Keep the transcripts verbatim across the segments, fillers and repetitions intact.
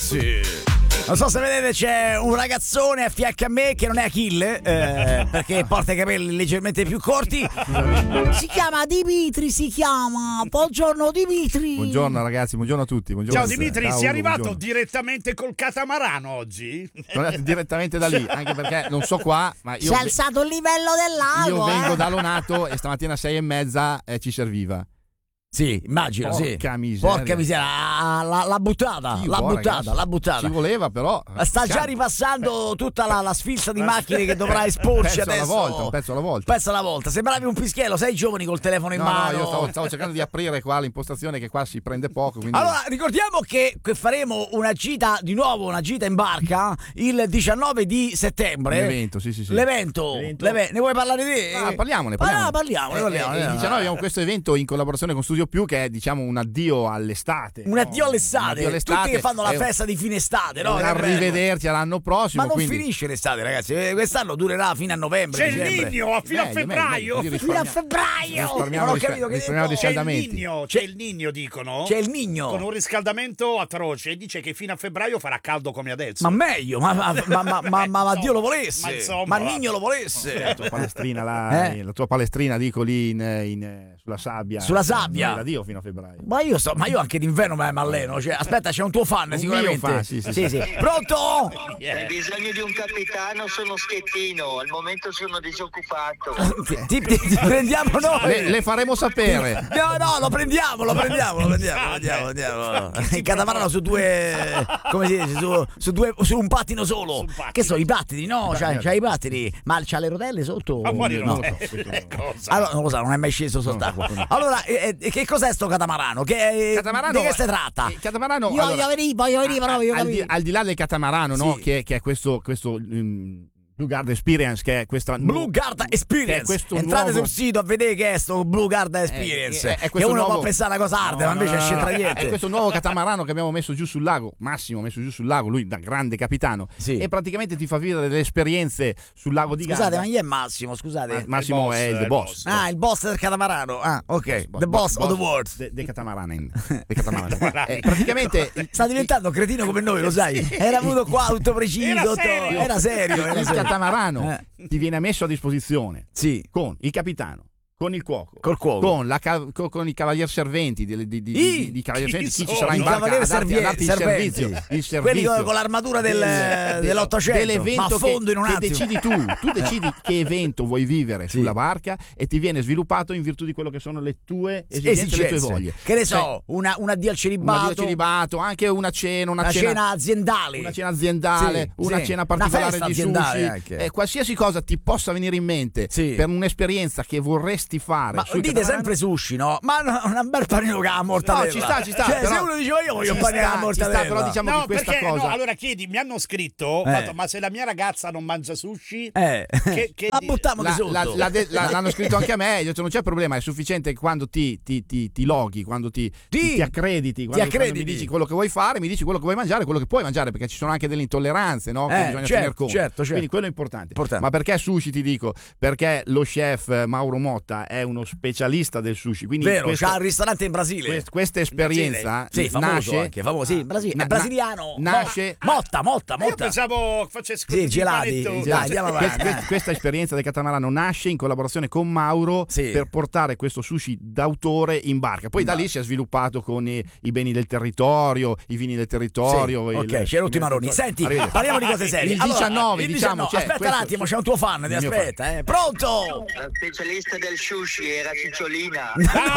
ragazzi. Non so se vedete, c'è un ragazzone a fianco a me che non è Achille, eh, perché porta i capelli leggermente più corti. Si chiama Dimitri, si chiama. Buongiorno Dimitri. Buongiorno ragazzi, buongiorno a tutti. Buongiorno. Ciao Dimitri, Ciao, sei arrivato buongiorno. direttamente col catamarano oggi? Sono andato direttamente da lì, anche perché non so qua, ma io, Si è alzato il livello del lago. io vengo eh? da Lonato e stamattina a sei e mezza eh, ci serviva. Sì, immagino, sì. Porca miseria. Porca miseria, ah, l'ha, l'ha buttata, Io, l'ha oh, buttata, ragazzi, l'ha buttata. Ci voleva però. Sta già Chiaro. ripassando tutta la, la sfilza di macchine che dovrà esporci Un pezzo adesso. alla volta, un pezzo alla volta. Pezzo alla volta. Sembravi un fischiello, sei giovani col telefono in No, mano. no, io stavo, stavo cercando di aprire qua l'impostazione che qua si prende poco. Quindi... Allora, ricordiamo che, che faremo una gita, di nuovo una gita in barca, il diciannove di settembre. L'evento, sì, sì, sì. L'evento. L'evento. L'eve- Ne vuoi parlare te? Ah, parliamone, parliamone. Ah, parliamone, Eh, parliamone. eh, il diciannove abbiamo questo evento in collaborazione con Studio Più che è diciamo un addio all'estate. Un addio no? all'estate. Un addio all'estate. Tutti che fanno la È un- festa di fine estate, è no? un Che bello. arrivederci all'anno prossimo. Ma non quindi... finisce l'estate, ragazzi. Eh, Quest'anno durerà fino a novembre. C'è il dicembre. Nino fino a Meglio, febbraio. meglio, meglio. Fino a febbraio. Risparmiamo Non ho rispa- capito che risparmiamo detto. dei C'è il scaldamenti. Nino, c'è il Nino, dicono. C'è il Nino. Con un riscaldamento atroce. Dice che fino a febbraio farà caldo come adesso. Ma meglio, ma, ma, ma, ma, ma, ma, ma Dio lo volesse. Ma insomma, Ma va. Nino lo volesse. La tua palestrina, là, Eh? la tua palestrina dico lì in, in- sulla sabbia. Sulla sabbia. Non la dio fino a febbraio. Ma io sto, ma io anche d'inverno mi alleno. Cioè, aspetta, c'è un tuo fan Un sicuramente. mio fan, sì, sì, sì. Pronto? Yeah. Hai bisogno di un capitano, sono schettino, al momento sono disoccupato. Ti, ti- ti prendiamo noi. Le, le faremo sapere. No, no, lo prendiamo, lo prendiamo, lo prendiamo, lo prendiamo, lo prendiamo. Il catamarano su due, come si dice, su, su due, su un pattino solo. un pattino. Che so, i pattini, no? C'ha, c'ha i pattini. Ma c'ha le rotelle sotto? Ma quali No. no? Cosa? Allora, non lo so, non è mai sceso sott'acqua. Allora, eh, eh, che cos'è sto catamarano? Che, Catamarano- di che si tratta? il catamarano, Io allora, voglio venire, voglio venire, però voglio al, di, capire. al di là del catamarano, no? Sì. Che, che è questo, questo mm, Blue Guard Experience, che è questa Blue Guard che è Experience. questo Entrate nuovo- sul sito a vedere che è sto Blue Guard Experience. Eh, è- è che questo uno nuovo- può pensare una cosa hard, ma invece no, no, c'entra no, niente. È questo nuovo catamarano che abbiamo messo giù sul lago. Massimo ha messo giù sul lago, lui da grande capitano. Sì. E praticamente ti fa vivere delle esperienze sul lago di Scusate, Garda. ma chi è Massimo? Scusate. Ah, Massimo boss, è il è the il boss. boss. Ah, il boss del catamarano. Ah, ok. The boss of the world. De, de catamaranen. De catamaranen. Eh, praticamente Sta diventando cretino come noi, lo sai. Era venuto qua tutto preciso. Era tutto- serio. Era serio. Era il serio. catamarano Eh. ti viene messo a disposizione Sì, con il capitano, con il cuoco, col cuoco. con, la ca- co- con i cavalieri serventi di, di, di, I- di, di cavalieri chi serventi, chi ci sono? sarà in I barca cavalieri a darti, a darti il serventi. servizio, il servizio Quelli con, con l'armatura del, del- dell'Ottocento. dell'evento Ma a fondo in un che, attimo. che decidi tu, tu decidi che evento vuoi vivere Sì. sulla barca e ti viene sviluppato in virtù di quello che sono le tue esigenze, e le tue voglie. Che ne Cioè, so, una, un addio al un celibato, addio al celibato, anche una cena, una, una cena aziendale. una cena aziendale, Sì, una sì. cena Una particolare festa di aziendale sushi, anche. eh, qualsiasi cosa ti possa venire in mente Sì. per un'esperienza che vorresti fare. Ma sui dite catamarani. sempre sushi, no? Ma no, un bel panino con la mortadella. No, ci sta, ci sta, Cioè, però- se uno dice io voglio Ci un panino con la sta, ci mortadella. sta, però diciamo No, che questa perché cosa no, allora chiedi, mi hanno scritto, Eh. fatto, ma se la mia ragazza non mangia sushi, Eh. che, che La di- buttiamo di La- sotto. la- la de- la- l'hanno scritto anche a me, io ho detto, non c'è problema, è sufficiente che quando ti, ti, ti, ti loghi, quando ti, Sì. ti, ti accrediti, quando, quando accrediti. mi dici quello che vuoi fare, mi dici quello che vuoi mangiare, quello che puoi mangiare, perché ci sono anche delle intolleranze, no? Che Eh, bisogna certo, tener conto. certo, certo. Quindi quello è importante. Importante. Ma perché sushi ti dico? Perché lo chef eh, Mauro Motta è uno specialista del sushi, quindi Vero, questa, c'ha il ristorante in Brasile. quest- questa esperienza Sì, famoso nasce anche, famoso, sì, in Brasile. na- è brasiliano. na- nasce- Mo- Motta, Motta, Io Motta. pensavo facesse Sì, gelati, panetto. dai, andiamo Que- avanti. que- questa esperienza del catamarano nasce in collaborazione con Mauro Sì. per portare questo sushi d'autore in barca. Poi da lì si è sviluppato con i, i beni del territorio, i vini del territorio. Sì, il- ok, c'è Rutti Maroni. Senti, Arrivederci. parliamo di cose serie. Il Allora, diciannove, il diciamo, diciannove, cioè, aspetta questo- un attimo, c'è un tuo fan, ti Il mio aspetta, eh. Pronto? La specialista del sushi era Cicciolina.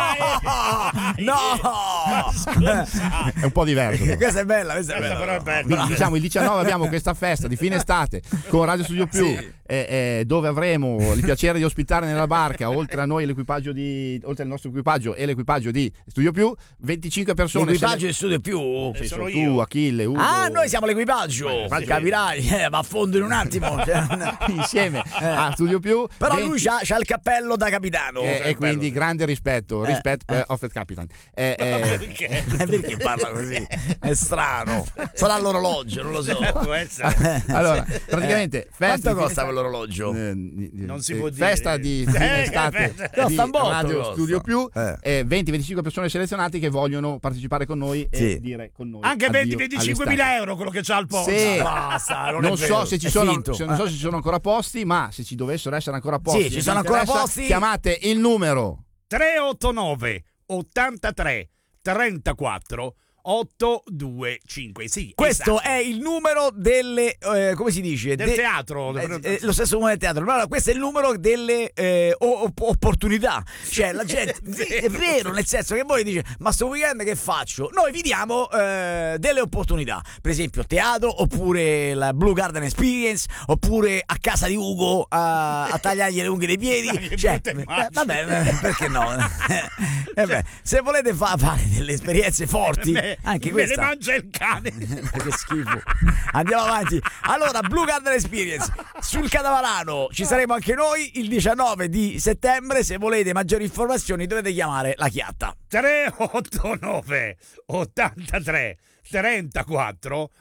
No! No! È un po' diverso. però. Questa è bella, questa è Questa bella. però è bella. Quindi, diciamo il diciannove abbiamo questa festa di fine estate con Radio Studio Più, Sì. eh, eh, dove avremo il piacere di ospitare nella barca, oltre a noi l'equipaggio di oltre al nostro equipaggio e l'equipaggio di Studio Più, venticinque persone. L'equipaggio di studio più. Sì, sono sono io. tu, Achille, Ugo. Ah, noi siamo l'equipaggio. sì. Capirai, eh, va a fondo in un attimo. Cioè, insieme Eh. a Studio Più. Però venti lui c'ha, c'ha il cappello da capitano. capitano. E, e quindi bello. grande rispetto, Eh, rispetto eh. eh, of the Capitan. Eh, eh, Perché? Eh, perché parla così? È strano. Sarà l'orologio, non lo so. Può essere. allora, praticamente, Eh, festa quanto di- costa quell'orologio? Eh, Non si eh, può dire. festa di Eh, fine che estate festa. di Costa un botto, Radio costa. Studio Più, Eh. e venti venticinque persone selezionate che vogliono partecipare con noi Sì. e dire con noi Anche addio venti venticinquemila all'estate. euro quello che c'ha al posto. Sì. Basta, non, Non è so vero, se ci è sono, finto. se- non so Eh. se ci sono ancora posti, ma se ci dovessero essere ancora posti, Sì, e ci vi sono ancora interessa, posti. chiamate il numero treottantanove ottantatré trentaquattro ottocentoventicinque. Sì, Questo esatto. è il numero delle eh, come si dice? Del De- teatro. Eh, eh, lo stesso numero del teatro. Allora, questo è il numero delle eh, o- op- opportunità. Cioè, la gente è vero, nel senso che voi dice: ma sto weekend che faccio? Noi vi diamo eh, delle opportunità. Per esempio, teatro, oppure la Blue Garden Experience, oppure a casa di Ugo a, a tagliargli le unghie dei piedi. Che Cioè, brutte eh, immagini. vabbè, eh, perché no? Eh, beh, se volete fa- fare delle esperienze forti, Me- anche me le questa. mangia il cane. Che schifo. Andiamo avanti. Allora, Blue Garden Experience sul catamarano ci saremo anche noi il diciannove di settembre. Se volete maggiori informazioni dovete chiamare la Chiatta. treottantanove ottantatré trentaquattro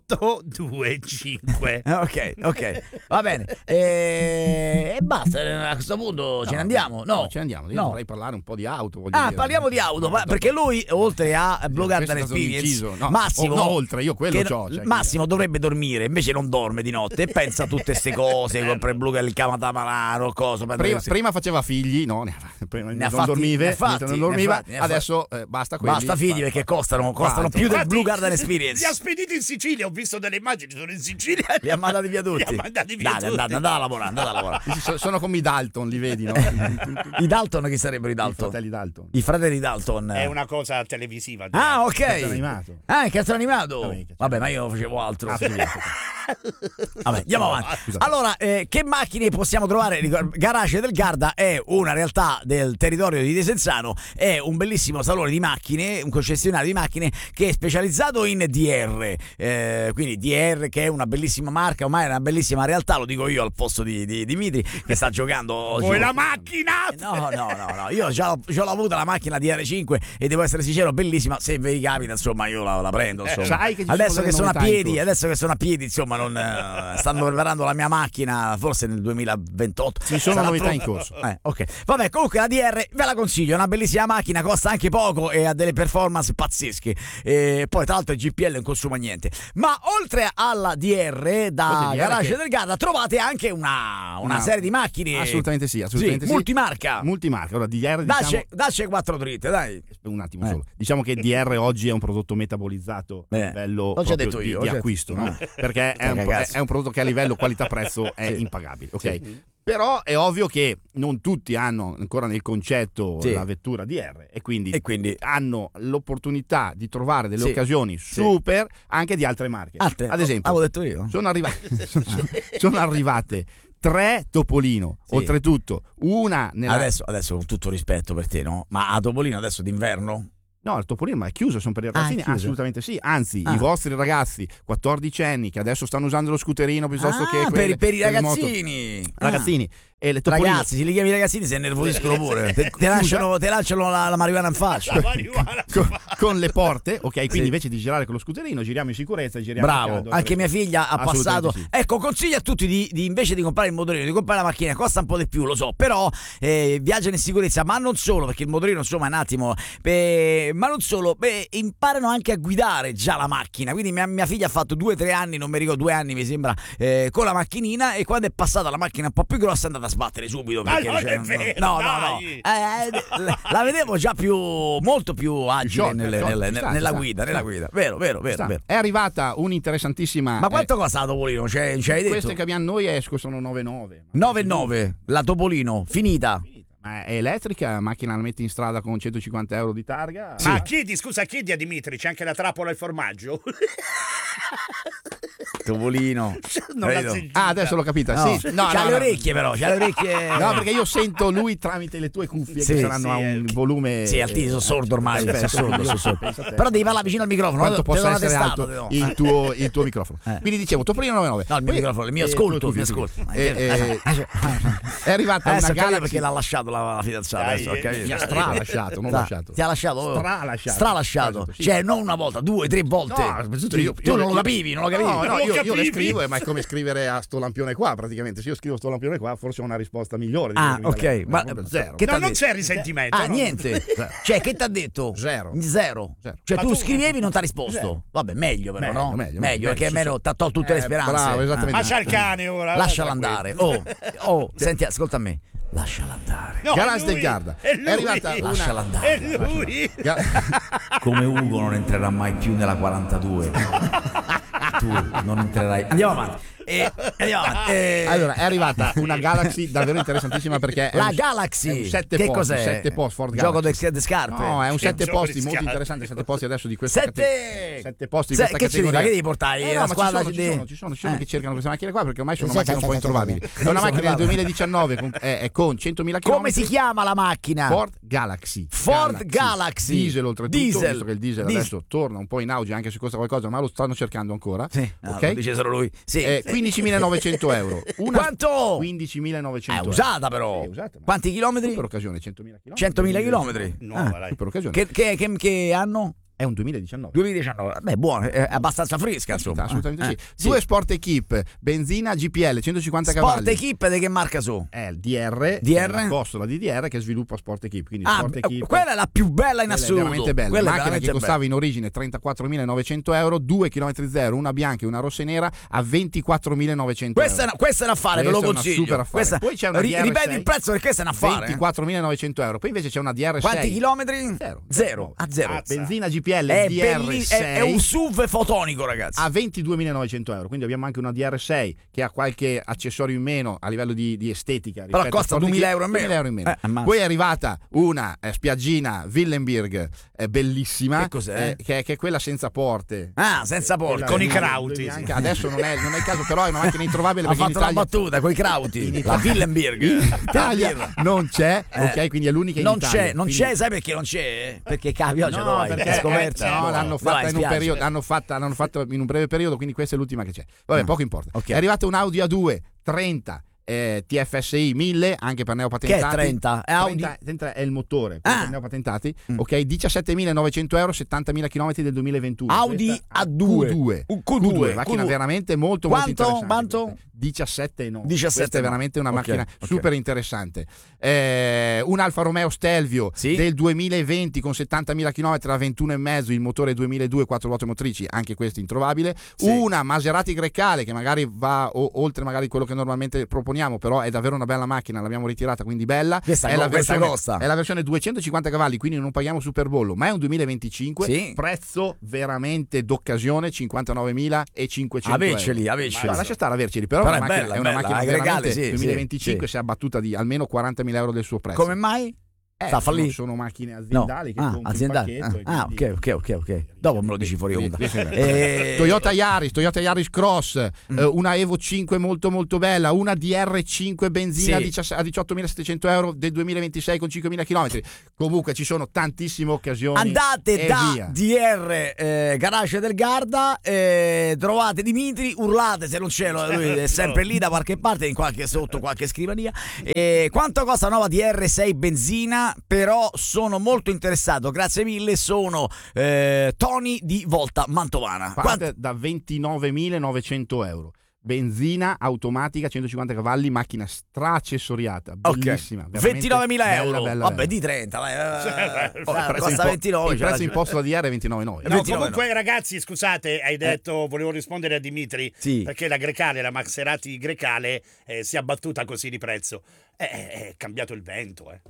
ottocentoventicinque. Eh, Ok, ok, va bene. E, e basta. A questo punto ce ne andiamo? No, No, ce ne andiamo. Io No. vorrei parlare un po' di auto. voglio Ah, dire. parliamo di auto, No, ma- dopo- perché lui, oltre a Blue Questo Garden è stato un Experience, inciso. No, Massimo, oh, no, oltre, io quello che- c'ho, cioè, Massimo dovrebbe dormire, invece non dorme di notte e pensa a tutte queste cose, compra il Blue il catamarano, cosa. Prima, prima faceva figli, no, ne, prima Ne ha non fatti- dormive, ne ha fatti, non ne ha dormiva, fatti, ne ha adesso eh, basta quelli. Basta figli perché costano, costano Quanto? più del Infatti, Blue Garden Li ha Experience. spediti in Sicilia, ho visto delle immagini, sono in Sicilia. Li ha mandati via tutti. Li ha mandati via Dai, tutti. andate, andate a lavorare, andate a lavorare. So- Sono come i Dalton, li vedi, no? I Dalton, chi sarebbero i I Dalton? fratelli Dalton. I fratelli Dalton. È una cosa televisiva. Ah, ok. Cartone animato. Ah, il cartone animato. Vabbè, che c'è. Vabbè, ma io facevo altro. Ah, scusa. Vabbè, andiamo avanti. Scusate. Allora, eh, che macchine possiamo trovare? Ricor- Garage del Garda è una realtà del territorio di Desenzano, è un bellissimo salone di macchine, un concessionario di macchine che è specializzato in D R. Eh, quindi D R, che è una bellissima marca, ormai è una bellissima realtà, lo dico io al posto di, di Dimitri che sta giocando oggi. Vuoi la macchina? No, no, no, no, io già l'ho, già l'ho avuta la macchina D R cinque e devo essere sincero, bellissima. Se vi capita, insomma, io la, la prendo. Insomma. sai che ci adesso sono che delle sono a novità in piedi, corso. adesso che sono a piedi, insomma, non eh, stanno preparando la mia macchina, forse nel duemilaventotto. Ci sono Sarà novità pronta. in corso. Eh, ok. Vabbè, comunque la D R ve la consiglio, è una bellissima macchina, costa anche poco e ha delle performance pazzesche. E poi, tra l'altro, il G P L non consuma niente. Ma oltre alla D R da Oltre a D R Garage che- del Garda trovate anche una, una Una- serie di macchine. Assolutamente sì, assolutamente sì. Multimarca. Multimarca. Allora, D R, Dacci, diciamo, dacci quattro dritte, dai. un attimo Eh. solo. Diciamo che D R oggi è un prodotto metabolizzato Eh, a livello l'ho già proprio detto di, io, di l'ho già- acquisto, no? Eh. Perché è un, Cagazzo. è un prodotto che a livello qualità-prezzo è Sì. impagabile, ok? Però è ovvio che non tutti hanno ancora nel concetto Sì. la vettura D R e quindi, E quindi hanno l'opportunità di trovare delle Sì. occasioni super anche di altre marche. altre. Ad esempio, avevo detto io. sono, arriva- sono arrivate tre Topolino, Sì. oltretutto una nella... Adesso, adesso con tutto rispetto per te, no? Ma a Topolino adesso d'inverno? No, il Topolino ma è chiuso, sono per i Ah, è ragazzini? chiuso? Assolutamente sì, anzi Ah. i vostri ragazzi quattordicenni che adesso stanno usando lo scooterino piuttosto Ah, che per, quelle- per i quelle moto- ragazzini. Ah. ragazzini e le Topolino Ragazzi, se li chiami ragazzini si innervosiscono pure. Te, te lanciano, te lanciano la, la marijuana in faccia. La marijuana. con, con le porte, ok, quindi Sì. invece di girare con lo scooterino giriamo in sicurezza e giriamo a Bravo, caldo. anche mia figlia ha Assolutamente passato. sì. Ecco, consiglio a tutti di, di invece di comprare il motorino, di comprare la macchina, costa un po' di più, lo so, però eh, viaggiano in sicurezza, ma non solo, perché il motorino insomma è un attimo, eh, ma non solo, beh, imparano anche a guidare già la macchina. Quindi mia, mia figlia ha fatto due o tre anni, non mi ricordo, due anni mi sembra, eh, con la macchinina, e quando è passata la macchina un po' più grossa è andata a sbattere subito. Ma Perché, non cioè, è vero, no, no, no, dai. Eh, la, la vedevo già più, molto più agile Short, nelle- short, nelle- ci sta, nella ci sta, guida, ci nella sta. guida. Vero, vero, vero, Sta. vero. È arrivata un'interessantissima Ma quanto costa la Topolino? Cioè, ci hai eh, detto? queste che abbiamo noi è- costano nove virgola nove. nove e nove, la Topolino, finita. Ma è elettrica, macchina la metti in strada con centocinquanta euro di targa. Ma chiedi, scusa, chiedi a Dimitri, c'è anche la trappola e il formaggio? Topolino. Non l'ha Vedo. sentita. Ah, adesso l'ho capita. No. Sì, no, c'ha no, le no. orecchie però, c'ha le orecchie. No, perché io sento lui tramite le tue cuffie Sì, che saranno a sì, un eh. volume. Sì, altissimo, sono sordo ormai. Aspetta, sono sordo, sono sordo. pensa a te. Però devi parlare vicino al microfono. Quanto no? possa Devo essere una alto testata, il tuo, il tuo microfono. Eh. Quindi dicevo, Topolino novantanove. No, il mio Poi- microfono, il mio eh, ascolto, tue il mio cuffie, ascolto. eh, eh, è arrivata Adesso una capito Galaxy. perché l'ha lasciato la, la fidanzata. Dai, adesso ho eh, capito. Mi ha stralasciato, non Sta- lasciato. Ti ha lasciato? Stralasciato. Stralasciato. Sì. Cioè, non una volta, due, tre volte. No, soprattutto tu io- tu io- non lo io- capivi, non lo capivi. No, no, Non lo io, io le capivi? scrivo, ma è come scrivere a sto lampione qua, praticamente. Se io scrivo sto lampione qua, forse ho una risposta migliore. Di Ah, quello che mi ok. dà Ma lei. Proprio zero. che No, t'ha non detto? c'è risentimento. Ah, no? niente. Cioè, che ti ha detto? Zero. Zero. Zero. Cioè, Ma tu tu- scrivevi e non ti ha risposto. Zero. Vabbè, meglio però, Meglio, no? meglio, Meglio, meglio. perché Sì, almeno sì. ti ha tolto tutte le Eh, speranze. bravo, esattamente. Ma c'ha il cane ora. Lasciala eh, andare. tranquillo. Oh, oh, senti, ascolta a me. Lasciala andare. No, Galas è lui, del Garda. È, lui. È arrivata una- Lasciala È andare. lui. Ga- Come Ugo non entrerà mai più nella quarantadue. Tu non entrerai. Andiamo avanti. Eh, andiamo avanti. Eh, Allora, è arrivata una Galaxy davvero interessantissima perché è la un- Galaxy. è un sette che posti, cos'è? sette posti, Ford Gioco Galaxy. de, de scarpe. No, è un Che sette gioco posti di molto scarpe. interessante, sette posti adesso di questa Sette! categoria. Sette posti di Se- questa che categoria. significa? Che devi portare? Eh, La no, ma ci squadra sono, di- ci sono, ci sono, ci sono Eh. che cercano queste macchine qua perché ormai sono Sì, macchine un po' sì, sì, introvabili. sì, sì. È una Sono macchina del arrivato. duemiladiciannove con, è, è con centomila chilometri. Come si chiama la macchina? Ford Galaxy. Ford Galaxy. Diesel oltretutto, Diesel. visto che il diesel Diesel. adesso torna un po' in auge anche se costa qualcosa, ma lo stanno cercando ancora. Sì, no, ok? lo dice solo lui. Sì. Eh, quindicimilanovecento euro. Una Quanto? quindicimilanovecento È euro. usata però. È usata, ma- Quanti chilometri? Per occasione centomila chilometri. centomila chilometri. Nuova, Ah, dai. Per occasione. Che, che, che, che anno? È un duemiladiciannove. duemiladiciannove. Beh, buono, è abbastanza fresca, insomma. Assolutamente Eh, sì. Due Sport Equip, benzina G P L, centocinquanta Sport cavalli. Equip di che marca su? È il D R, D R? la costola di D R che sviluppa Sport Equip. Quindi Ah, Sport Equip. quella è la più bella in Quella è assoluto. veramente bella. Quella è Macchina che veramente costava bella. in origine trentaquattromilanovecento euro, due chilometri zero, una bianca e una rossa e nera a ventiquattromilanovecento euro. Questa è, una, questa è un affare, ve lo Questa è una consiglio. super affare. Questa- Poi c'è una ri- D R sei. ripeti il prezzo perché questa è un affare. eh. ventiquattromilanovecento euro. Poi invece c'è una D R sei. Quanti chilometri? Zero. Zero. A zero. Azza. Benzina G P L È, D belli- R sei. è, è un S U V fotonico, ragazzi. a ventiduemilanovecento euro, quindi abbiamo anche una D R sei che ha qualche accessorio in meno a livello di, di estetica. Però rispetto a costa Sport duemila Equip. euro in meno. duemila euro in meno. Eh, ammazza. Poi è arrivata una eh, spiaggina Willenberg eh, bellissima, Che cos'è? eh, che, è, che è quella senza porte. Ah, senza porta. Quella con i blu- crauti, blu- sì. bianca. Adesso non è, non è il caso, però è una macchina introvabile Ha perché in fatto una Italia, battuta con i crauti. La Willenberg. in Italia non c'è, Eh. ok? Quindi è l'unica in Non Italia. c'è, non Quindi- c'è, sai perché non c'è? Perché cavio, No, dove vai? perché È scoperta. eh, no, Dove l'hanno vai? fatta in un Spiaggia. periodo, l'hanno fatta, l'hanno fatta in un breve periodo, quindi questa è l'ultima che c'è. Vabbè, Ah. poco importa. Ok. È arrivata un Audi A due trenta eh, T F S I mille, anche per neopatentati. Che è trenta? È Audi? trenta, trenta è il motore, quello Ah. per neopatentati. Mm. Ok, diciassettemilanovecento euro, settantamila chilometri del duemilaventuno. Audi Questa- A due. Q due. Un Q Q due, due, macchina Q due. veramente molto Quanto? molto interessante. Quanto? questa. diciassette e nove. diciassette Questa è e nove. veramente una Ok, macchina ok. super interessante. Eh, un Alfa Romeo Stelvio Sì. del duemilaventi con settantamila chilometri a ventuno e mezzo, il motore duemiladue, quattro ruote motrici, anche questo introvabile. Sì. Una Maserati Grecale che magari va o- oltre magari quello che normalmente proponiamo, però è davvero una bella macchina, l'abbiamo ritirata, quindi bella. Questa è co- la questa versione, costa. è la versione duecentocinquanta cavalli, quindi non paghiamo superbollo, ma è un duemilaventicinque, Sì. prezzo veramente d'occasione cinquantanovemilacinquecento Aveceli, euro. aveceli. Ma lascia stare averceli, però Però è è una macchina, bella, è una bella, macchina la Grecale, veramente sì, duemilaventicinque sì. si è abbattuta di almeno quarantamila euro del suo prezzo. Come mai? Eh, Sta a sono, fallire? sono macchine No. aziendali che Ah, compri aziendali. un pacchetto e Ah, quindi- ok, ok, ok, ok. Dopo me lo dici fuori onda. Sì, sì, sì. Eh, Toyota Yaris, Toyota Yaris Cross, Mm. eh, una Evo cinque molto molto bella, una D R cinque benzina Sì. a diciass- a diciottomilasettecento euro del duemilaventisei con cinquemila chilometri. Comunque ci sono tantissime occasioni. Andate e da via. D R eh, Garage del Garda, eh, trovate Dimitri, urlate se non c'è, lui è sempre lì da qualche parte, in qualche, sotto qualche scrivania. Eh, quanto costa la nuova D R sei benzina? Però sono molto interessato, grazie mille, sono eh, Tony di Volta Mantovana. Parte Quanto- da ventinovemilanovecento euro. Benzina automatica, centocinquanta cavalli, macchina straaccessoriata, Ok. bellissima. veramente ventinovemila bella, euro. bella, Vabbè, bella. di trenta, vai. eh, Oh, il prezzo costa impo- ventinove. il c'è prezzo la- imposto da D R è ventinove virgola nove. No, ventinove, comunque ragazzi, scusate, hai detto, volevo rispondere a Dimitri, Sì. perché la Grecale, la Maserati Grecale eh, si è abbattuta così di prezzo. Eh, eh, è cambiato il vento, eh.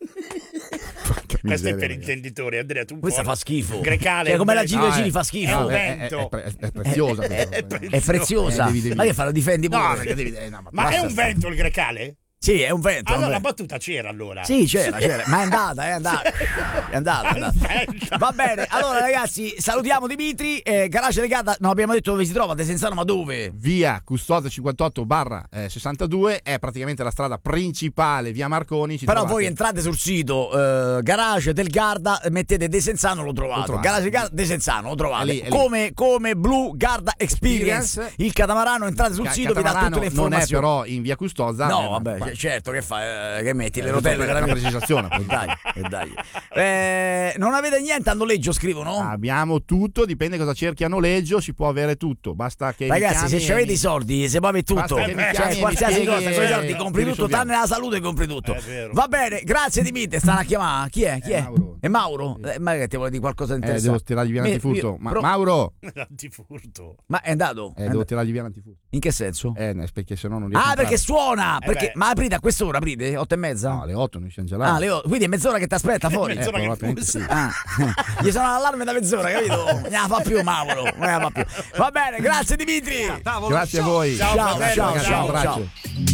Questo è per intenditori, Andrea, tu un Questa po'. fa schifo. Grecale Cioè, come la è un Giri No, Giri eh, fa è schifo. un è, è- vento. è pre- è preziosa. È però. pre- È preziosa. Eh, devi- devi- Ma che fa? Lo difendi No, pure? perché devi- eh, no, ma Ma è basta un stare. vento il Grecale? Sì, è un vento. è un Allora la vento. battuta c'era allora. Sì, c'era, c'era, ma è andata, è andata. È andata, è andata. Aspetta. Va bene, allora ragazzi, salutiamo Dimitri. Eh, Garage Legata, non abbiamo detto dove si trova, a Desenzano, ma dove? Via Custoza cinquantotto barra sessantadue, è praticamente la strada principale, via Marconi. Ci Però trovate. voi entrate sul sito eh, Garage del Garda, mettete Desenzano, lo trovate. Lo trovate. Garage Garda, Desenzano, lo trovate. È lì, è lì. Come, come Blue Garda Experience, Experience. il catamarano, entrate sul Ca- sito, vi dà tutte Catamarano le informazioni. non è però in via Custoza. No, eh, vabbè, qua- c- certo, che fai? Eh, che metti le Eh, rotelle per la veramente? precisazione, E dai, e dai. Eh, non avete niente a noleggio, scrivono? Abbiamo tutto, dipende cosa cerchi a noleggio, si può avere tutto. Basta che mi Ragazzi, se chiami ci avete e i soldi, se poi avete tutto, Basta che mi cioè chiami e mi qualsiasi spieghi cosa, con i e soldi compri ti tutto, risolviamo. tranne la salute compri tutto. È vero. Va bene, grazie di Mitte, stanno a chiamare. Chi è? Chi è? Mauro. È Mauro? Eh, ma che ti vuole dire qualcosa di Eh, interessante? devo tirargli via Mi- l'antifurto. io- Ma, però- Mauro, L'antifurto. Ma è andato? eh, È devo andato. tirargli via l'antifurto. In che senso? Eh, no, perché se no non riesco Ah, a perché entrare. suona! Eh Perché... beh. Ma aprite a quest'ora, aprite? Otto e mezza? No, alle otto noi siamo già là. Ah, le o- quindi è mezz'ora che ti aspetta fuori. Mezz'ora che probabilmente fusa. sì. Ah, gli sono l'allarme da mezz'ora, capito? Non la fa più Mauro, non la fa più. Va bene, grazie Dimitri. Grazie a voi. Ciao, Ciao, fratello, ciao, Ragazzi, ciao, un ciao. abbraccio.